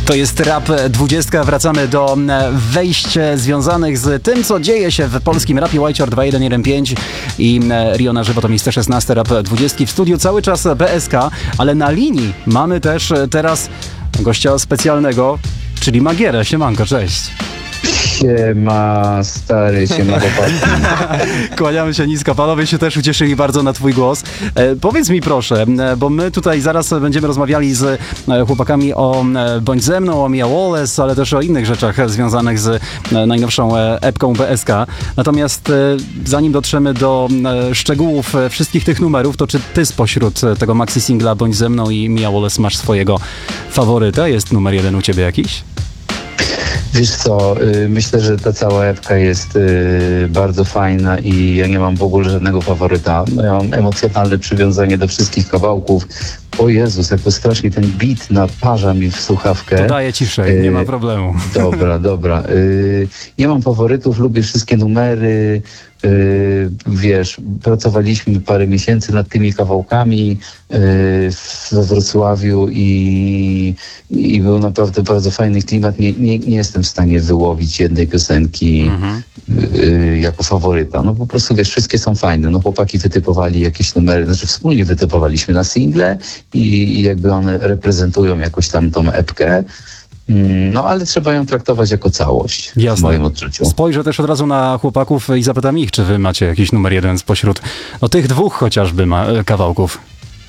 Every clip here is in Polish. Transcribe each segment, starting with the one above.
To jest Rap 20. Wracamy do wejść związanych z tym, co dzieje się w polskim rapie. Whiteshort 2115 i Rio na żywo to miejsce 16 Rap 20. W studiu cały czas BSK, ale na linii mamy też teraz gościa specjalnego, czyli Magierę. Siemanko, cześć. Siema, stary, siema, chłopaki. Kłaniamy się nisko. Panowie się też ucieszyli bardzo na twój głos. Powiedz mi proszę, bo my tutaj zaraz będziemy rozmawiali z chłopakami o Bądź ze mną, o Mia Wallace, ale też o innych rzeczach związanych z najnowszą epką BSK. Natomiast zanim dotrzemy do szczegółów wszystkich tych numerów, to czy ty spośród tego maxi singla Bądź ze mną i Mia Wallace masz swojego faworyta? Jest numer jeden u ciebie jakiś? Wiesz co, myślę, że ta cała epka jest bardzo fajna i ja nie mam w ogóle żadnego faworyta. Ja mam emocjonalne przywiązanie do wszystkich kawałków. O Jezus, jak to strasznie ten beat naparza mi w słuchawkę. Podaję ciszej, nie ma problemu. Dobra. Nie mam faworytów, lubię wszystkie numery. Wiesz, pracowaliśmy parę miesięcy nad tymi kawałkami we Wrocławiu i był naprawdę bardzo fajny klimat. Nie jestem w stanie wyłowić jednej piosenki jako faworyta. No po prostu, wiesz, wszystkie są fajne. No chłopaki wytypowali jakieś numery, znaczy wspólnie wytypowaliśmy na single i jakby one reprezentują jakoś tam tą epkę. No, ale trzeba ją traktować jako całość. Jasne. W moim odczuciu. Spojrzę też od razu na chłopaków i zapytam ich, czy wy macie jakiś numer jeden spośród tych dwóch chociażby kawałków.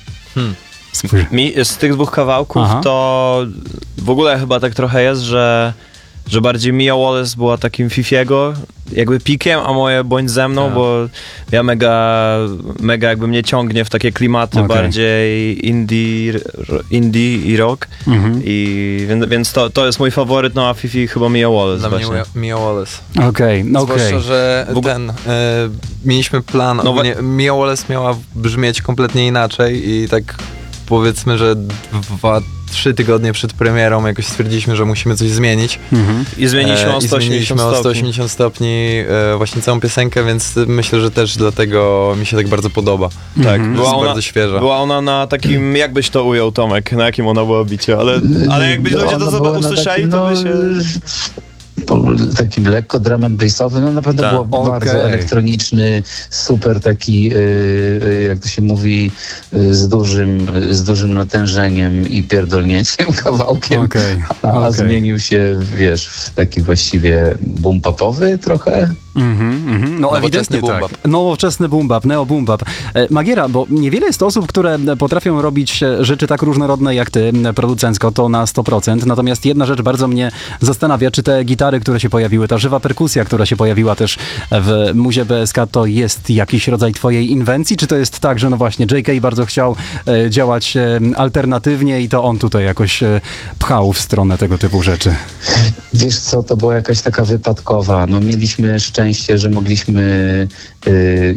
Z tych dwóch kawałków to w ogóle chyba tak trochę jest, że bardziej Mia Wallace była takim Fifiego jakby pikiem, a moje Bądź ze mną, bo ja mega jakby mnie ciągnie w takie klimaty bardziej indie i rock. Więc to jest mój faworyt, no a Fifi chyba Mia Wallace. Dla właśnie. mnie Mia Wallace. Okej. Zwłaszcza, że mieliśmy plan, Mia Wallace miała brzmieć kompletnie inaczej i tak powiedzmy, że 2-3 tygodnie przed premierą jakoś stwierdziliśmy, że musimy coś zmienić. I zmieniliśmy o 180 stopni właśnie całą piosenkę, więc myślę, że też dlatego mi się tak bardzo podoba. Tak, bardzo świeża. Była ona na takim, jakbyś to ujął, Tomek, na jakim ona była bicie, ale jakby ludzie to usłyszeli, to by się... Takim lekko drum and bassowy, no naprawdę było bardzo elektroniczny, super taki, jak to się mówi, z dużym natężeniem i pierdolnięciem kawałkiem, a zmienił się, wiesz, w taki właściwie boom-popowy trochę. No ewidentnie tak. Nowoczesny boom-bap, neo-boom-bap. Magiera, bo niewiele jest osób, które potrafią robić rzeczy tak różnorodne jak ty, producencko, to na 100%. Natomiast jedna rzecz bardzo mnie zastanawia, czy te gitary, które się pojawiły, ta żywa perkusja, która się pojawiła też w muzie BSK, to jest jakiś rodzaj twojej inwencji, czy to jest tak, że no właśnie JK bardzo chciał działać alternatywnie i to on tutaj jakoś pchał w stronę tego typu rzeczy? Wiesz co, to była jakaś taka wypadkowa. No mieliśmy szczęście, że mogliśmy